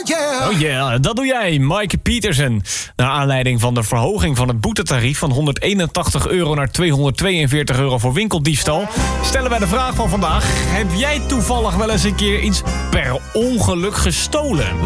Oh yeah, dat doe jij, Mike Pietersen. Naar aanleiding van de verhoging van het boetetarief van €181 naar €242 voor winkeldiefstal, stellen wij de vraag van vandaag: heb jij toevallig wel eens een keer iets per ongeluk gestolen?